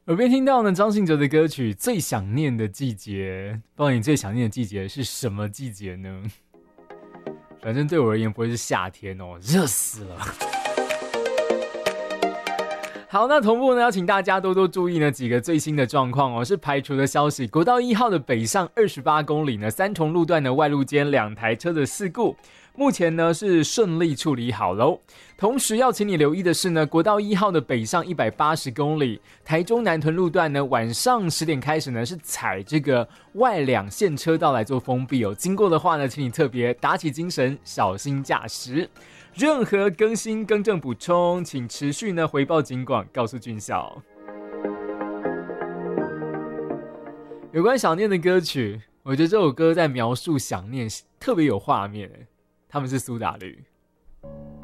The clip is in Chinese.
耳边听到呢张信哲的歌曲《最想念的季节》，不知道你最想念的季节是什么季节呢？反正对我而言不会是夏天哦，热死了。好，那同步呢，要请大家多多注意呢几个最新的状况哦，是排除的消息。国道1号的北上28公里呢，三重路段的外路间2台车的事故，目前呢是顺利处理好喽。同时要请你留意的是呢，国道1号的北上180公里，台中南屯路段呢，晚上10点开始呢是采这个外两线车道来做封闭哦。经过的话呢，请你特别打起精神，小心驾驶。任何更新、更正、补充，请持续呢回报警广，告诉军校。有关想念的歌曲，我觉得这首歌在描述想念特别有画面。他们是苏打绿。